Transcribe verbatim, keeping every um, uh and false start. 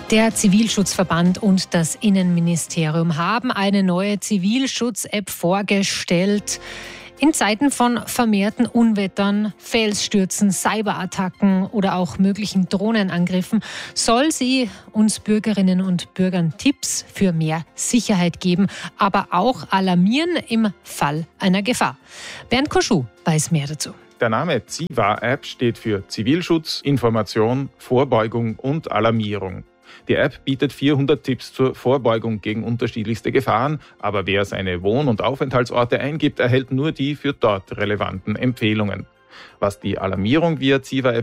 Der Zivilschutzverband und das Innenministerium haben eine neue Zivilschutz-App vorgestellt. In Zeiten von vermehrten Unwettern, Felsstürzen, Cyberattacken oder auch möglichen Drohnenangriffen soll sie uns Bürgerinnen und Bürgern Tipps für mehr Sicherheit geben, aber auch alarmieren im Fall einer Gefahr. Bernd Koschuh weiß mehr dazu. Der Name Ziva-App steht für Zivilschutz, Information, Vorbeugung und Alarmierung. Die App bietet vierhundert Tipps zur Vorbeugung gegen unterschiedlichste Gefahren, aber wer seine Wohn- und Aufenthaltsorte eingibt, erhält nur die für dort relevanten Empfehlungen. Was die Alarmierung via Ziva-App